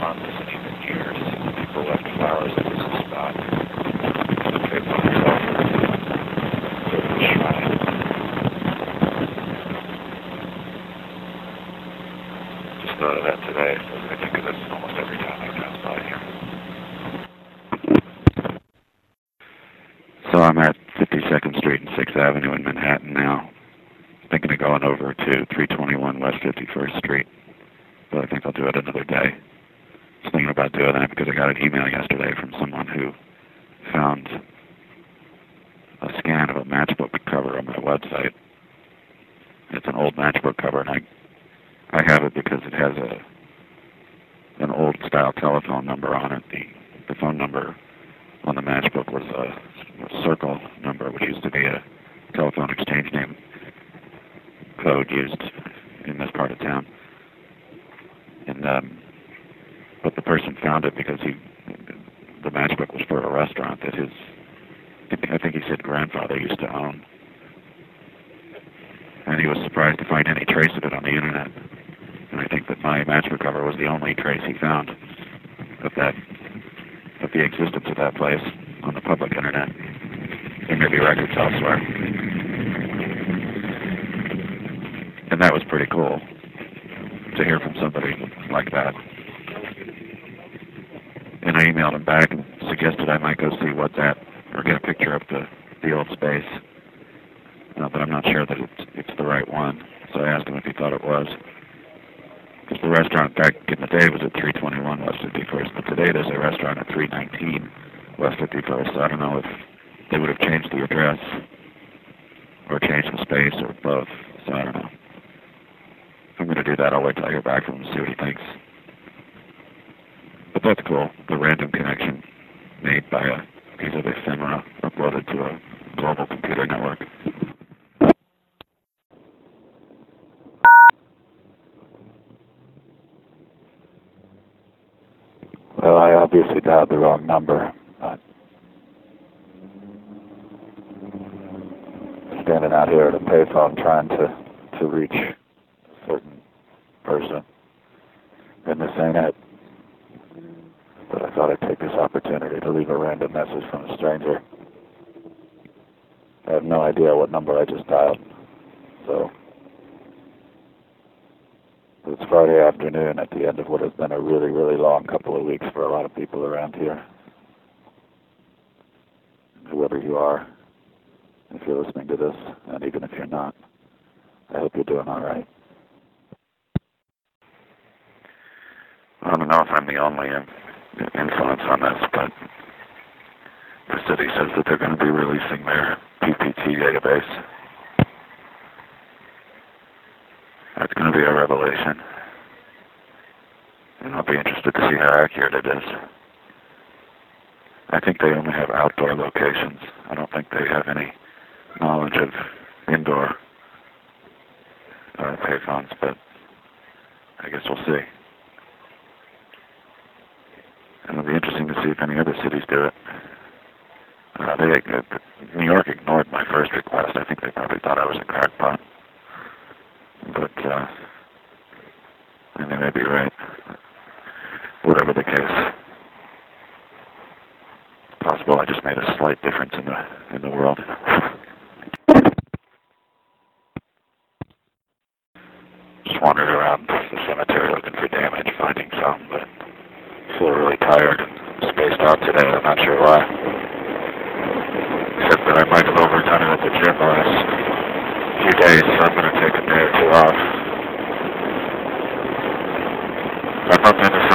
months and even years. People left flowers at this spot. Okay, for myself, go to the shrine. Just thought of that today, so I think of this almost every time I pass by here. So I'm at 52nd Street and 6th Avenue in Manhattan now. Thinking of going over to 321 West 51st Street, but I think I'll do it another day. I was thinking about doing that because I got an email yesterday from someone who found a scan of a matchbook cover on my website. It's an old matchbook cover, and I have it because it has an old style telephone number on it. The phone number on the matchbook was a circle number, which used to be a telephone exchange name code used in this part of town. And but the person found it because the matchbook was for a restaurant that I think he said grandfather used to own. And he was surprised to find any trace of it on the internet. And I think that my matchbook cover was the only trace he found of the existence of that place on the public internet. There may be records elsewhere. And that was pretty cool to hear from somebody like that. And I emailed him back and suggested I might go see what's at, or get a picture of the old space. But I'm not sure that it's the right one. So I asked him if he thought it was. Because the restaurant back in the day was at 321 West 51st, but today there's a restaurant at 319 West 51st. So I don't know if they would have changed the address or changed the space or both. So I don't know. If I'm going to do that, I'll wait till I hear back from him and see what he thinks. But that's cool. The random connection made by a piece of ephemera uploaded to a global computer network. Well, I obviously dialed the wrong number. Standing out here at a payphone trying to reach a certain person. And this ain't it. But I thought I'd take this opportunity to leave a random message from a stranger. I have no idea what number I just dialed. So it's Friday afternoon at the end of what has been a really, really long couple of weeks for a lot of people around here. Whoever you are, if you're listening to this, and even if you're not, I hope you're doing all right. I don't know if I'm the only influence on this, but the city says that they're going to be releasing their PPT database. That's going to be a revelation. And I'll be interested to see how accurate it is. I think they only have outdoor locations. I don't think they have any knowledge of indoor payphones, but I guess we'll see. And it'll be interesting to see if any other cities do it. New York ignored my first request. I think they probably thought I was a crackpot. But, and they may be right. Whatever the case, it's possible I just made a slight difference in the world. Just wandered around the cemetery looking for damage, finding some, but I feel really tired and spaced out today. I'm not sure why. Except that I might have overdone it at the gym the last few days, so I'm going to take a day or two off. I'm up in the